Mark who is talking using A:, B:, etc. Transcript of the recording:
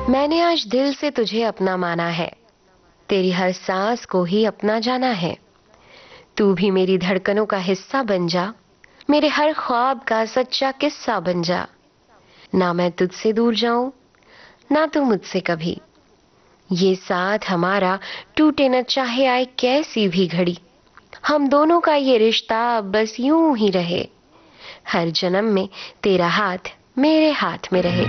A: मैंने आज दिल से तुझे अपना माना है, तेरी हर सांस को ही अपना जाना है। तू भी मेरी धड़कनों का हिस्सा बन जा, मेरे हर ख्वाब का सच्चा किस्सा बन जा। ना मैं तुझसे दूर जाऊं, ना तू मुझसे कभी। ये साथ हमारा टूटे न चाहे आए कैसी भी घड़ी। हम दोनों का ये रिश्ता बस यूं ही रहे, हर जन्म में तेरा हाथ मेरे हाथ में रहे।